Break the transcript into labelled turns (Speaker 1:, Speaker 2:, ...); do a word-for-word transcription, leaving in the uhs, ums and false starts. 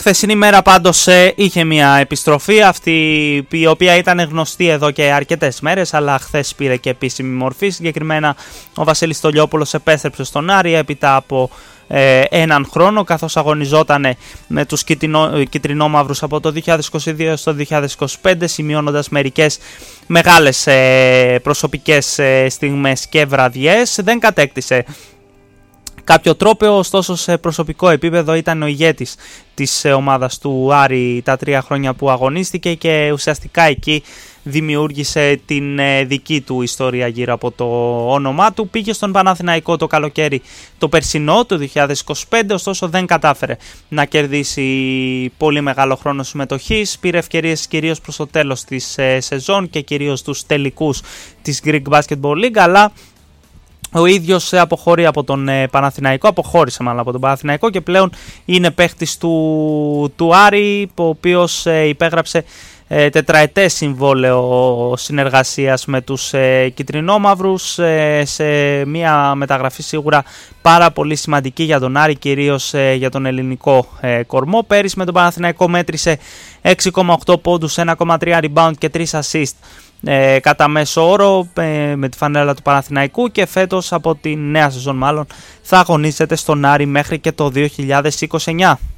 Speaker 1: χθεσινή μέρα πάντως είχε μια επιστροφή, αυτή η οποία ήταν γνωστή εδώ και αρκετές μέρες, αλλά χθες πήρε και επίσημη μορφή. Συγκεκριμένα ο Βασίλης Στολιόπουλος επέστρεψε στον Άρη έπειτα από ε, έναν χρόνο, καθώς αγωνιζόταν με τους κιτρινόμαυρους από το δύο χιλιάδες είκοσι δύο στο δύο χιλιάδες είκοσι πέντε, σημειώνοντας μερικές μεγάλες ε, προσωπικές ε, στιγμές και βραδιές. Δεν κατέκτησε κάποιο τρόπο, ωστόσο σε προσωπικό επίπεδο ήταν ο ηγέτης της ομάδας του Άρη τα τρία χρόνια που αγωνίστηκε και ουσιαστικά εκεί δημιούργησε την δική του ιστορία γύρω από το όνομά του. Πήγε στον Παναθηναϊκό το καλοκαίρι το περσινό, το δύο χιλιάδες είκοσι πέντε, ωστόσο δεν κατάφερε να κερδίσει πολύ μεγάλο χρόνο συμμετοχής. Πήρε ευκαιρίες κυρίως προς το τέλος της σεζόν και κυρίως τους τελικούς της Greek Basketball League, αλλά ο ίδιος αποχωρεί από τον Παναθηναϊκό, αποχώρησε μάλλον από τον Παναθηναϊκό και πλέον είναι παίχτης του, του Άρη, ο οποίος υπέγραψε ε, τετραετές συμβόλαιο συνεργασίας με τους ε, κιτρινόμαυρους ε, σε μια μεταγραφή σίγουρα πάρα πολύ σημαντική για τον Άρη, κυρίως ε, για τον ελληνικό ε, κορμό. Πέρυσι με τον Παναθηναϊκό μέτρησε έξι κόμμα οκτώ πόντους, ένα κόμμα τρία rebound και τρία assist Ε, κατά μέσο όρο ε, με τη φανέλα του Παναθηναϊκού, και φέτος από τη νέα σεζόν μάλλον θα αγωνίζεται στον Άρη μέχρι και το δύο χιλιάδες είκοσι εννιά.